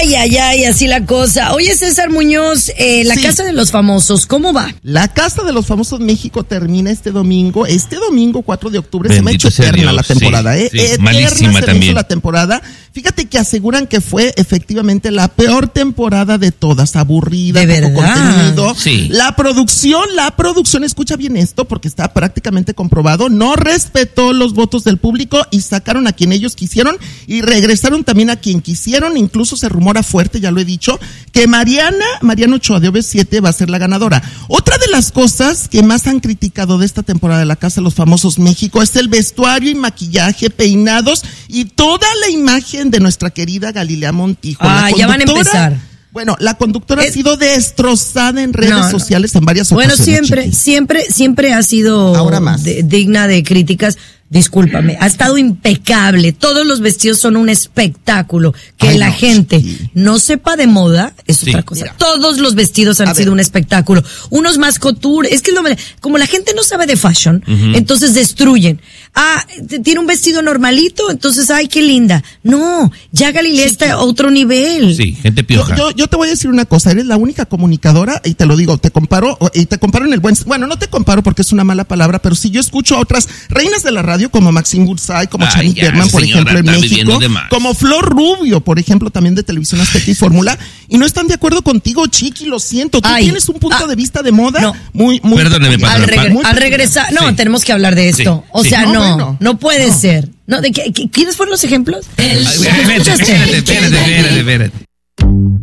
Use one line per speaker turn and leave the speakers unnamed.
Ay, así la cosa. Oye, César Muñoz, la Casa de los Famosos, ¿cómo va?
La Casa de los Famosos México termina este domingo 4 de octubre. Bendito, se me ha hecho eterna la temporada,
sí,
eterna
malísima
se
también.
me hizo la temporada. Fíjate que aseguran que fue efectivamente la peor temporada de todas, aburrida,
¿de
poco
verdad?
contenido.
Sí.
La producción, escucha bien esto porque está prácticamente comprobado, no respetó los votos del público y sacaron a quien ellos quisieron y regresaron también a quien quisieron. Incluso se rumora fuerte, ya lo he dicho, que Mariana Ochoa de OV7 va a ser la ganadora. Otra de las cosas que más han criticado de esta temporada de la Casa de los Famosos México es el vestuario y maquillaje, peinados y toda la imagen de nuestra querida Galilea Montijo.
Ya van a empezar.
Bueno, la conductora ha sido destrozada en redes sociales en varias ocasiones.
Bueno, siempre ha sido
ahora más
digna de críticas. Discúlpame, ha estado impecable. Todos los vestidos son un espectáculo. Que la gente no sepa de moda es otra cosa. Mira, todos los vestidos han sido un espectáculo. Unos más couture. Es que como la gente no sabe de fashion, entonces destruyen. Tiene un vestido normalito, entonces, ay, qué linda. No, ya Galilea está a otro nivel.
Sí, gente pioja.
Yo te voy a decir una cosa, eres la única comunicadora, y te lo digo, te comparo en el buen, bueno, no te comparo porque es una mala palabra, pero si yo escucho a otras reinas de la radio, como Maxine Goodside, como Chani Berman, por ejemplo, en México, como Flor Rubio, por ejemplo, también de Televisión Azteca y Fórmula, y no están de acuerdo contigo, Chiqui, lo siento, tú tienes un punto de vista de moda muy
perdóneme,
al regresar, tenemos que hablar de esto, no puede ser. No, ¿quiénes fueron los ejemplos?
Espérate.